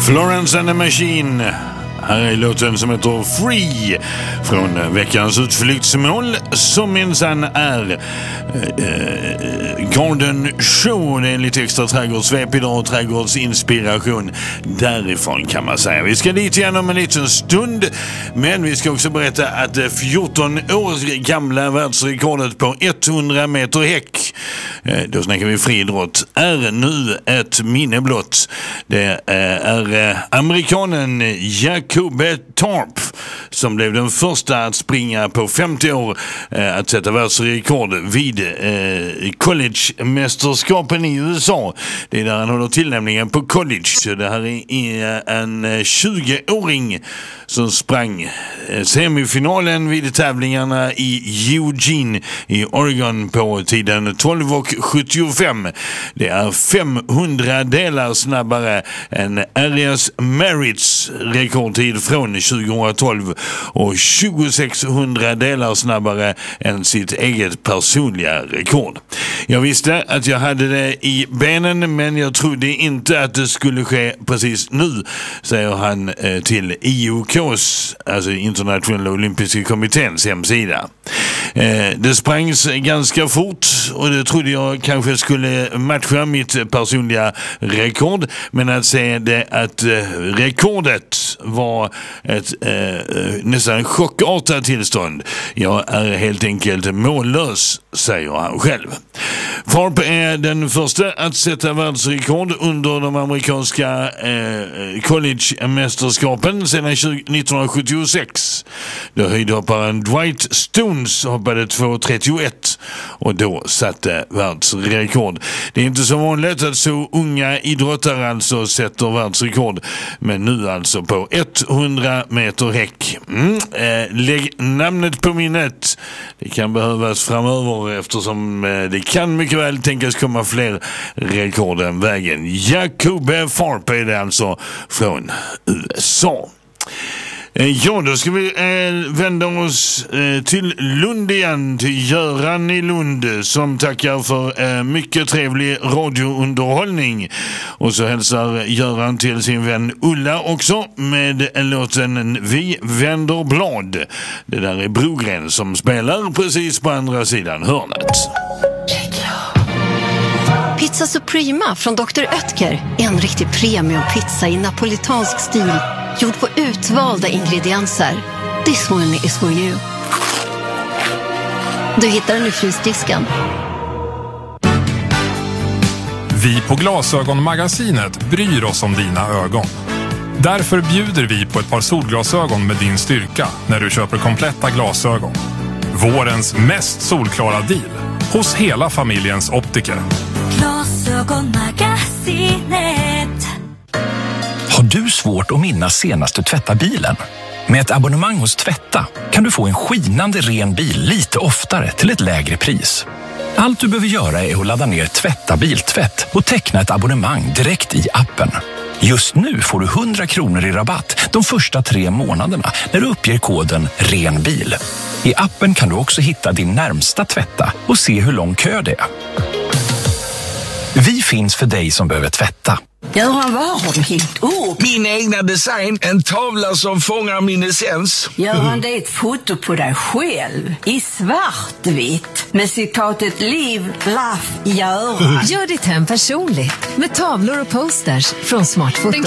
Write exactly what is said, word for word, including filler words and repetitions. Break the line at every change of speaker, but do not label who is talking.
Florence and the Machine. Här är låten som heter Free från veckans utflyktsmål som minsann är eh, Garden Show. Det är lite extra trädgårdssvep idag och trädgårdsinspiration därifrån kan man säga. Vi ska dit igen om en liten stund, men vi ska också berätta att fjorton år gamla världsrekordet på hundra meter häck, eh, då snackar vi friidrott, är nu ett minne blott. Det är eh, amerikanen Jacob Thorpe som blev den första att springa på femtio år eh, att sätta världsrekord vid eh, college-mästerskapen i U S A. Det är där han håller tillnämningen på college. Så det här är en tjugo-åring som sprang semifinalen vid tävlingarna i Eugene i Oregon på tiden tolv och sjuttiofem. Det är femhundra delar snabbare än Arias Merits rekordtid från tjugohundratolv och tjugosexhundra delar snabbare än sitt eget personliga rekord. Jag visste att jag hade det i benen, men jag trodde inte att det skulle ske precis nu, säger han eh, till I O K:s, alltså Internationella Olympiska kommitténs hemsida. Eh, det sprangs ganska fort och det trodde jag kanske skulle matcha mitt personliga rekord, men att säga det att eh, rekordet var ett eh, nästan chockartat tillstånd. Jag är helt enkelt mållös, säger han själv. Thorpe är den första att sätta världsrekord under de amerikanska eh, college-mästerskapen sedan nittonhundrasjuttiosex. Då höjdhopparen Dwight Stones hoppade två trettioett och då satte världsrekord. Det är inte så vanligt att så unga idrottare alltså sätter världsrekord, men nu alltså på hundra meter häck. Mm, eh, lägg namnet på minnet. Det kan behövas framöver eftersom eh, det kan mycket väl tänkas komma fler rekord än vägen. Jacob Thorpe är det alltså från U S A. Ja, då ska vi eh, vända oss eh, till Lund igen, till Göran i Lund som tackar för eh, mycket trevlig radiounderhållning. Och så hälsar Göran till sin vän Ulla också med låten Vi vänder blad. Det där är Brogren som spelar precis på andra sidan hörnet.
Pizza Suprema från doktor Oetker. En riktig premiumpizza i napolitansk stil. Gjord på utvalda ingredienser. This one is for you. Du hittar den i frysdisken.
Vi på Glasögonmagasinet bryr oss om dina ögon. Därför bjuder vi på ett par solglasögon med din styrka när du köper kompletta glasögon. Vårens mest solklara deal hos hela familjens optiker.
Glasögonmagasinet.
Har du svårt att minnas senast du tvättade bilen? Med ett abonnemang hos Tvätta kan du få en skinande ren bil lite oftare till ett lägre pris. Allt du behöver göra är att ladda ner Tvätta biltvätt och teckna ett abonnemang direkt i appen. Just nu får du hundra kronor i rabatt de första tre månaderna när du uppger koden RENBIL. I appen kan du också hitta din närmsta Tvätta och se hur lång kö det är. Vi finns för dig som behöver tvätta.
Göran, vad har du hängt upp?
Min egna design, en tavla som fångar min essens.
Göran, det är ett foto på dig själv i svartvitt med citatet Liv, Laugh, Göran.
Gör ditt hem personligt med tavlor och posters från Smartfoto.